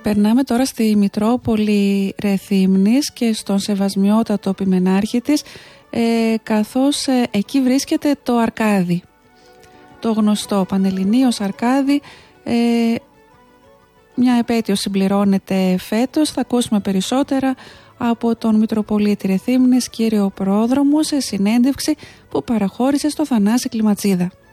Περνάμε τώρα στη Μητρόπολη Ρεθύμνης και στον σεβασμιότατο πιμενάρχη της, καθώς εκεί βρίσκεται το Αρκάδι, το γνωστό Πανελληνίος Αρκάδι. Μια επέτειο συμπληρώνεται φέτος. Θα ακούσουμε περισσότερα από τον Μητροπολίτη Ρεθύμνης, κύριο Πρόδρομο, σε συνέντευξη που παραχώρησε στο Θανάση Κλιματσίδα.